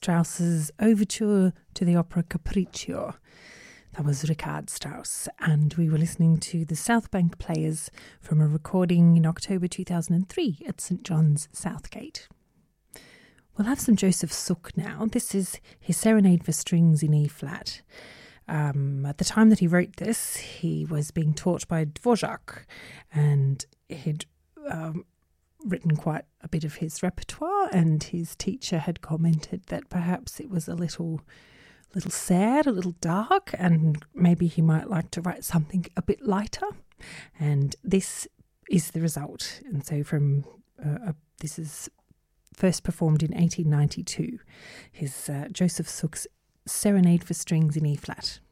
Strauss's overture to the opera Capriccio. That was Richard Strauss, and we were listening to the South Bank Players from a recording in October 2003 at St John's, Southgate. We'll have some Joseph Suk now. This is his Serenade for Strings in E-flat. At the time that he wrote this, he was being taught by Dvorak, and he'd written quite a bit of his repertoire, and his teacher had commented that perhaps it was a little sad, a little dark, and maybe he might like to write something a bit lighter. And this is the result. And so this is first performed in 1892, his Joseph Suk's Serenade for Strings in E-flat.